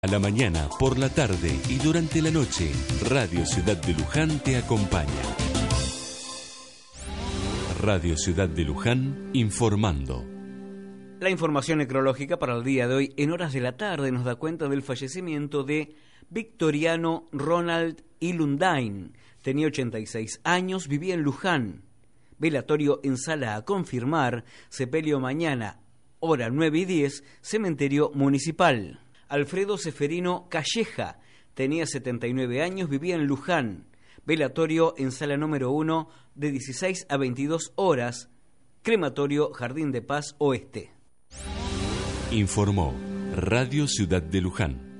A la mañana, por la tarde y durante la noche, Radio Ciudad de Luján te acompaña. Radio Ciudad de Luján, informando. La información necrológica para el día de hoy, en horas de la tarde, nos da cuenta del fallecimiento de Victoriano Ronald Ilundain. Tenía 86 años, vivía en Luján. Velatorio en sala a confirmar, sepelio mañana, hora 9:10, cementerio municipal. Alfredo Seferino Calleja, tenía 79 años, vivía en Luján. Velatorio en sala número 1 de 16 a 22 horas, crematorio Jardín de Paz Oeste. Informó Radio Ciudad de Luján.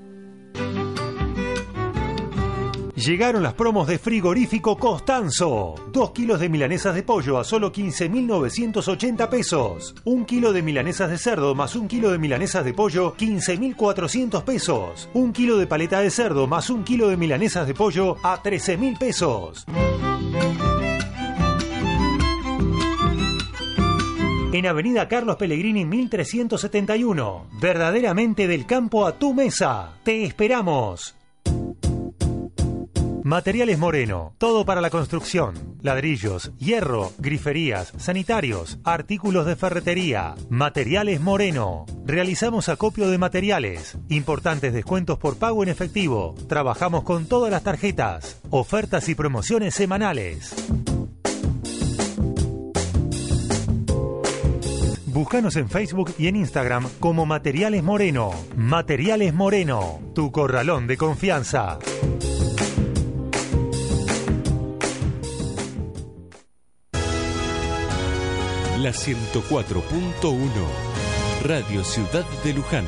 Llegaron las promos de Frigorífico Costanzo. 2 kilos de milanesas de pollo a solo 15.980 pesos. 1 kilo de milanesas de cerdo más 1 kilo de milanesas de pollo, 15.400 pesos. 1 kilo de paleta de cerdo más 1 kilo de milanesas de pollo a 13.000 pesos. En Avenida Carlos Pellegrini 1371. Verdaderamente del campo a tu mesa. Te esperamos. Materiales Moreno, todo para la construcción, ladrillos, hierro, griferías, sanitarios, artículos de ferretería. Materiales Moreno, realizamos acopio de materiales, importantes descuentos por pago en efectivo, trabajamos con todas las tarjetas, ofertas y promociones semanales. Búscanos en Facebook y en Instagram como Materiales Moreno. Materiales Moreno, tu corralón de confianza. La 104.1, Radio Ciudad de Luján.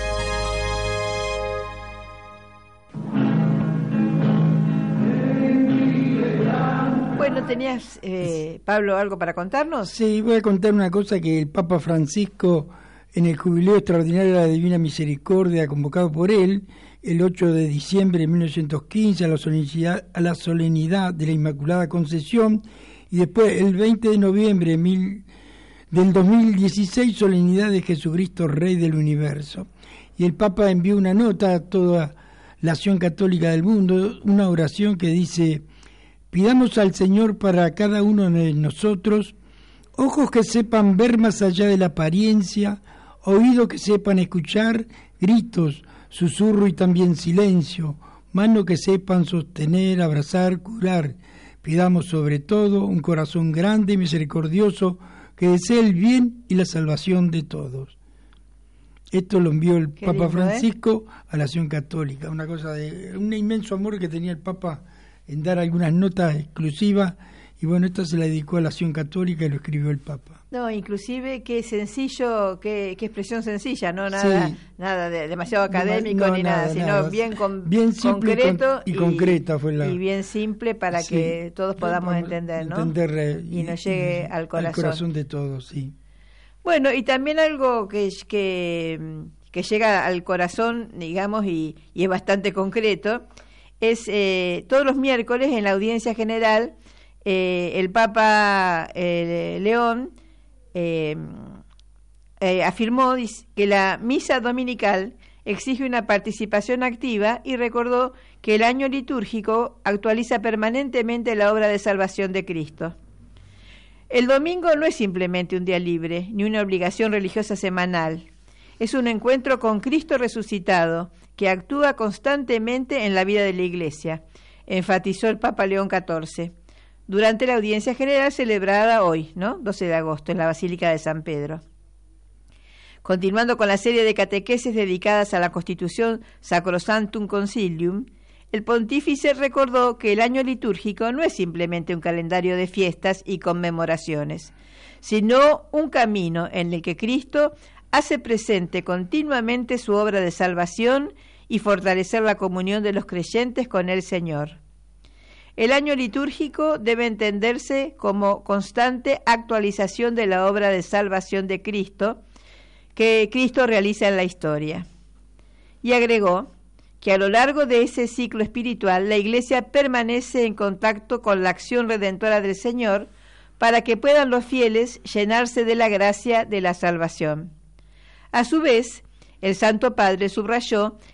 Bueno, ¿tenías, Pablo, algo para contarnos? Sí, voy a contar una cosa que el Papa Francisco, en el Jubileo Extraordinario de la Divina Misericordia, convocado por él, el 8 de diciembre de 1915, a la solemnidad de la Inmaculada Concepción, y después el 20 de noviembre del 2016, solemnidad de Jesucristo, Rey del Universo. Y el Papa envió una nota a toda la acción católica del mundo, una oración que dice: pidamos al Señor para cada uno de nosotros ojos que sepan ver más allá de la apariencia, oídos que sepan escuchar, gritos, susurro y también silencio, manos que sepan sostener, abrazar, curar. Pidamos sobre todo un corazón grande y misericordioso que desee el bien y la salvación de todos. Esto lo envió el Papa Francisco a la acción católica, una cosa de un inmenso amor que tenía el Papa en dar algunas notas exclusivas, y bueno, esta se la dedicó a la acción católica y lo escribió el Papa. No, inclusive qué sencillo, qué expresión sencilla, no nada, sí, nada de demasiado académico ni nada, sino nada. Bien simple concreto y concreta fue la, y bien simple para sí, que todos podamos entender, ¿no? Y nos llegue al corazón de todos, sí. Bueno, y también algo que llega al corazón, digamos, y es bastante concreto, es todos los miércoles en la audiencia general el Papa León afirmó que la misa dominical exige una participación activa y recordó que el año litúrgico actualiza permanentemente la obra de salvación de Cristo. El domingo no es simplemente un día libre, ni una obligación religiosa semanal. Es un encuentro con Cristo resucitado, que actúa constantemente en la vida de la Iglesia, enfatizó el Papa León XIV, durante la audiencia general celebrada hoy, ¿no? 12 de agosto, en la Basílica de San Pedro. Continuando con la serie de catequesis dedicadas a la Constitución Sacrosanctum Concilium, el pontífice recordó que el año litúrgico no es simplemente un calendario de fiestas y conmemoraciones, sino un camino en el que Cristo hace presente continuamente su obra de salvación y fortalecer la comunión de los creyentes con el Señor. El año litúrgico debe entenderse como constante actualización de la obra de salvación de Cristo que Cristo realiza en la historia. Y agregó que a lo largo de ese ciclo espiritual la Iglesia permanece en contacto con la acción redentora del Señor para que puedan los fieles llenarse de la gracia de la salvación. A su vez, el Santo Padre subrayó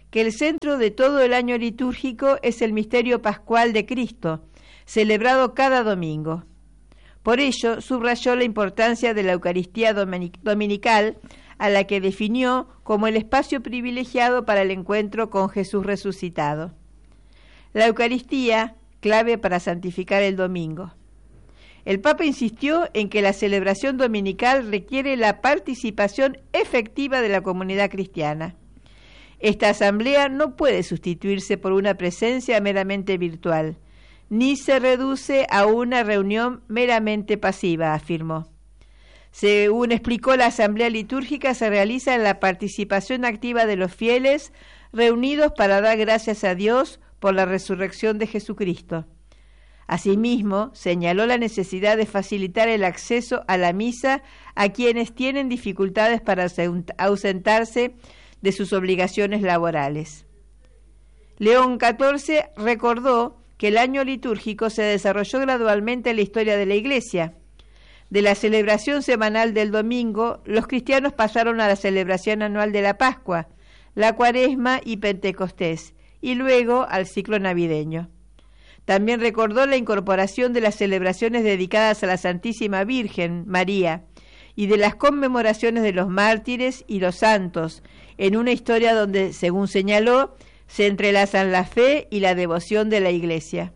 que el centro de todo el año litúrgico es el misterio pascual de Cristo, celebrado cada domingo. Por ello, subrayó la importancia de la Eucaristía dominical, a la que definió como el espacio privilegiado para el encuentro con Jesús resucitado. La Eucaristía, clave para santificar el domingo. El Papa insistió en que la celebración dominical requiere la participación efectiva de la comunidad cristiana. Esta asamblea no puede sustituirse por una presencia meramente virtual, ni se reduce a una reunión meramente pasiva, afirmó. Según explicó, la asamblea litúrgica se realiza en la participación activa de los fieles reunidos para dar gracias a Dios por la resurrección de Jesucristo. Asimismo, señaló la necesidad de facilitar el acceso a la misa a quienes tienen dificultades para ausentarse de sus obligaciones laborales. León XIV recordó que el año litúrgico se desarrolló gradualmente en la historia de la Iglesia. De la celebración semanal del domingo, los cristianos pasaron a la celebración anual de la Pascua, la Cuaresma y Pentecostés, y luego al ciclo navideño. También recordó la incorporación de las celebraciones dedicadas a la Santísima Virgen María y de las conmemoraciones de los mártires y los santos, en una historia donde, según señaló, se entrelazan la fe y la devoción de la Iglesia.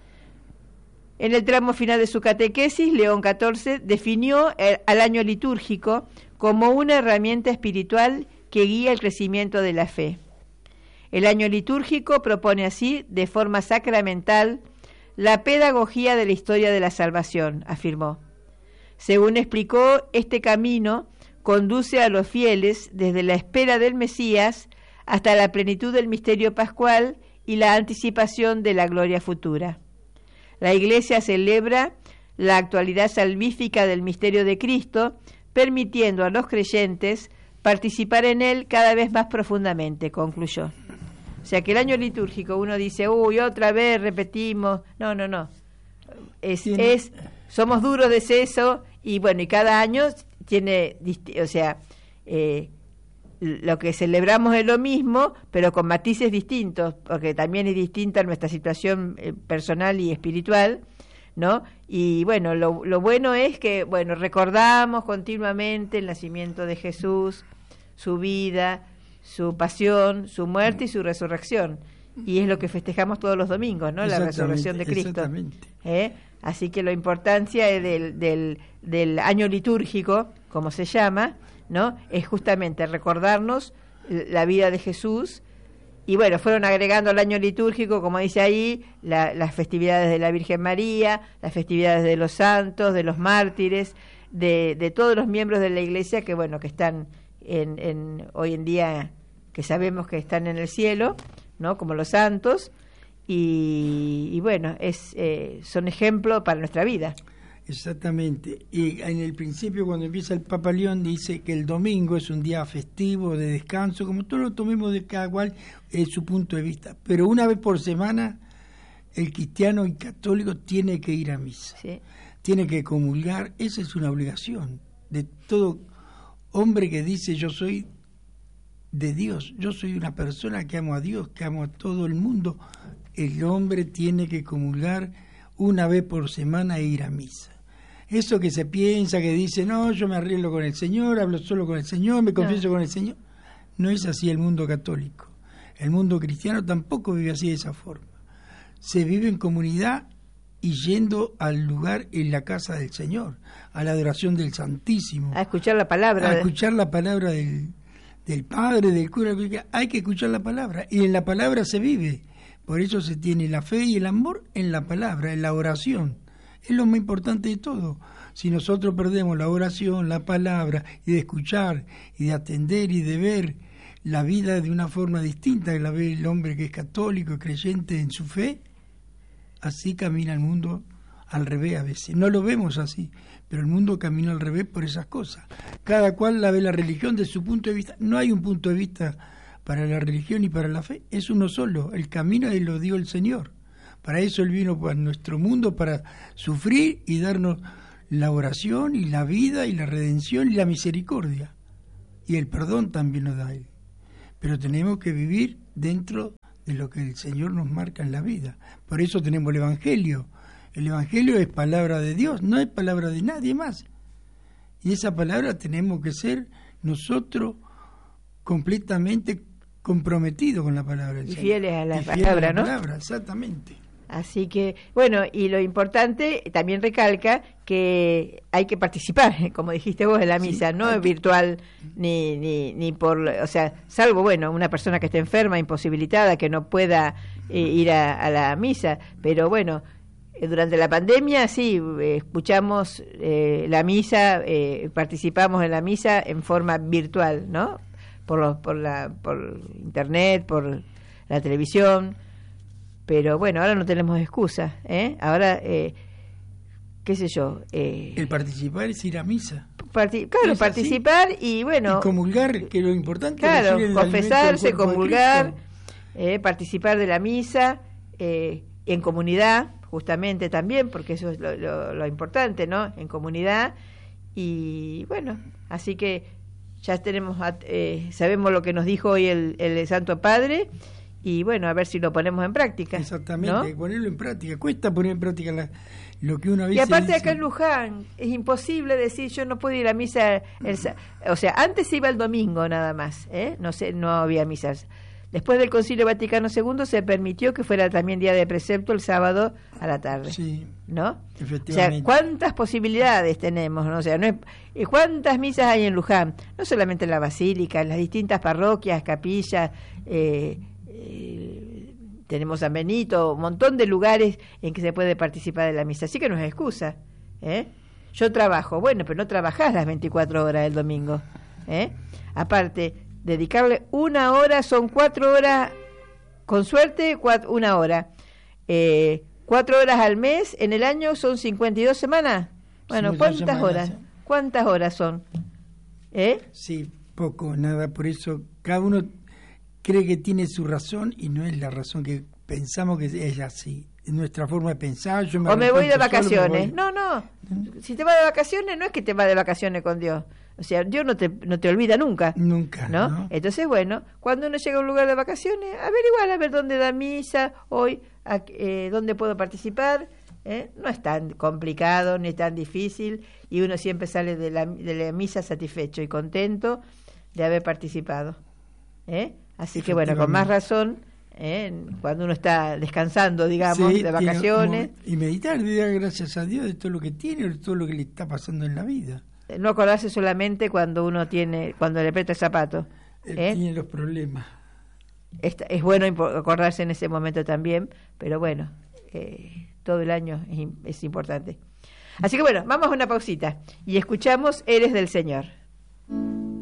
En el tramo final de su catequesis, León XIV definió al año litúrgico como una herramienta espiritual que guía el crecimiento de la fe. El año litúrgico propone así, de forma sacramental, la pedagogía de la historia de la salvación, afirmó. Según explicó, este camino conduce a los fieles desde la espera del Mesías hasta la plenitud del misterio pascual y la anticipación de la gloria futura. La Iglesia celebra la actualidad salvífica del misterio de Cristo, permitiendo a los creyentes participar en él cada vez más profundamente, concluyó. O sea que el año litúrgico uno dice, uy, otra vez repetimos. No. Somos duros de seso y bueno, y cada año tiene, lo que celebramos es lo mismo, pero con matices distintos, porque también es distinta nuestra situación personal y espiritual, ¿no? Y bueno, lo bueno es que, bueno, recordamos continuamente el nacimiento de Jesús, su vida, su pasión, su muerte y su resurrección. Y es lo que festejamos todos los domingos, ¿no? La resurrección de Cristo. Exactamente. Así que la importancia del año litúrgico, como se llama, ¿no? Es justamente recordarnos la vida de Jesús. Y bueno, fueron agregando al año litúrgico, como dice ahí, las festividades de la Virgen María, las festividades de los santos, de los mártires, de todos los miembros de la Iglesia que bueno, que están hoy en día, que sabemos que están en el cielo, ¿no? Como los santos, y bueno, son ejemplo para nuestra vida. Exactamente. Y en el principio, cuando empieza el Papa León, dice que el domingo es un día festivo, de descanso, como todos lo tomemos de cada cual su punto de vista. Pero una vez por semana, el cristiano y católico tiene que ir a misa. Sí. Tiene que comulgar. Esa es una obligación de todo hombre que dice yo soy de Dios, yo soy una persona que amo a Dios, que amo a todo el mundo. El hombre tiene que comulgar una vez por semana e ir a misa. Eso que se piensa, que dice, no, yo me arreglo con el Señor, hablo solo con el Señor, me confieso con el Señor. No es así el mundo católico. El mundo cristiano tampoco vive así de esa forma. Se vive en comunidad y yendo al lugar en la casa del Señor, a la adoración del Santísimo. A escuchar la palabra. A escuchar la palabra del Padre, del cura. Hay que escuchar la palabra. Y en la palabra se vive. Por eso se tiene la fe y el amor en la palabra, en la oración. Es lo más importante de todo. Si nosotros perdemos la oración, la palabra, y de escuchar, y de atender, y de ver la vida de una forma distinta que la ve el hombre que es católico, creyente en su fe, así camina el mundo al revés a veces. No lo vemos así, pero el mundo camina al revés por esas cosas. Cada cual la ve la religión de su punto de vista. No hay un punto de vista para la religión y para la fe, es uno solo. El camino ahí lo dio el Señor. Para eso Él vino a nuestro mundo, para sufrir y darnos la oración y la vida y la redención y la misericordia. Y el perdón también nos da Él. pero tenemos que vivir dentro de lo que el Señor nos marca en la vida. Por eso tenemos el Evangelio. El Evangelio es palabra de Dios, no es palabra de nadie más. Y esa palabra tenemos que ser nosotros completamente comprometidos con la palabra del y Señor. Fieles a la Y fieles palabra, a la ¿no? palabra, exactamente. Así que, bueno, y lo importante también recalca que hay que participar, como dijiste vos, en la misa, no es virtual ni por, o sea, salvo, bueno, una persona que esté enferma, imposibilitada, que no pueda ir a la misa, pero bueno, durante la pandemia sí, escuchamos la misa, participamos en la misa en forma virtual, ¿no? Por internet, por la televisión. Pero bueno, ahora no tenemos excusa, ¿eh? Ahora, qué sé yo. El participar es ir a misa. Claro, participar y bueno. Y comulgar, que es lo importante. Claro, confesarse, comulgar, participar de la misa, en comunidad, justamente también, porque eso es lo importante, ¿no? En comunidad. Y bueno, así que ya tenemos, sabemos lo que nos dijo hoy el Santo Padre. Y bueno, a ver si lo ponemos en práctica. Exactamente, ¿no? hay que ponerlo en práctica. Cuesta poner en práctica lo que una vez. Y aparte dice. acá en Luján es imposible decir yo no puedo ir a misa. O sea, antes se iba el domingo nada más, no sé, no había misas. Después del Concilio Vaticano II se permitió que fuera también día de precepto el sábado a la tarde. Sí, ¿no? efectivamente. O sea, ¿cuántas posibilidades tenemos? ¿No? O sea, no es, ¿cuántas misas hay en Luján? No solamente en la Basílica, en las distintas parroquias, capillas, tenemos San Benito, un montón de lugares en que se puede participar de la misa, así que no es excusa. Yo trabajo, bueno, pero no trabajás las 24 horas del domingo. Aparte, dedicarle 1 hora, son 4 horas, con suerte, 1 hora. 4 horas al mes, en el año son 52 semanas. Bueno, 52 ¿cuántas semanas, horas? sí. ¿Cuántas horas son? Sí, poco, nada, por eso cada uno cree que tiene su razón y no es la razón que pensamos que es así. Es nuestra forma de pensar. Yo O me voy de arrepiento vacaciones. solo, me voy. No. Si te vas de vacaciones, no es que te vas de vacaciones con Dios. O sea, Dios no te olvida nunca. Nunca, ¿no? Entonces, bueno, cuando uno llega a un lugar de vacaciones, averiguar a ver dónde da misa, hoy, dónde puedo participar. No es tan complicado ni tan difícil y uno siempre sale de la misa satisfecho y contento de haber participado. Así que bueno, con más razón, cuando uno está descansando, digamos, Sí, de vacaciones. y meditar, de dar gracias a Dios de todo lo que tiene, de todo lo que le está pasando en la vida. No acordarse solamente cuando cuando le aprieta el zapato. Tiene los problemas. Es bueno acordarse en ese momento también, pero bueno, todo el año es importante. Así que bueno, vamos a una pausita y escuchamos Eres del Señor.